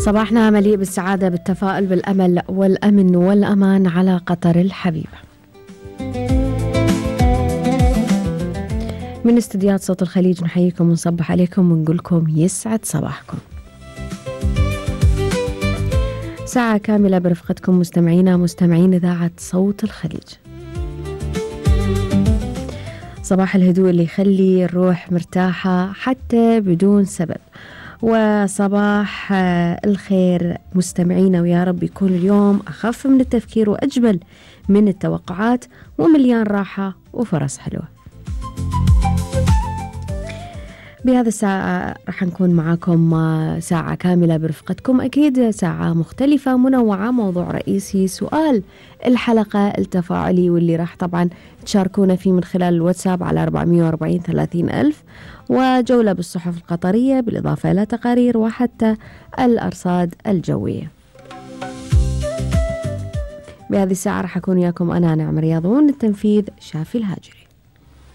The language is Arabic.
صباحنا مليء بالسعادة، بالتفاؤل، بالأمل والأمن والأمان على قطر الحبيبة. من استديوهات صوت الخليج نحييكم ونصبح عليكم ونقولكم يسعد صباحكم. ساعة كاملة برفقتكم مستمعين إذاعة صوت الخليج. صباح الهدوء اللي يخلي الروح مرتاحة حتى بدون سبب، وصباح الخير مستمعينا، ويا رب يكون اليوم أخف من التفكير وأجمل من التوقعات ومليان راحة وفرص حلوة. بهذا الساعة راح نكون معاكم ساعة كاملة برفقتكم، أكيد ساعة مختلفة منوعة. موضوع رئيسي سؤال الحلقة التفاعلي، واللي راح طبعا تشاركونا فيه من خلال الواتساب على 440-30,000، وجولة بالصحف القطرية بالإضافة إلى تقارير وحتى الأرصاد الجوية. بهذه الساعة راح أكون وياكم أنا نعم رياضون، التنفيذ شافي الهاجري.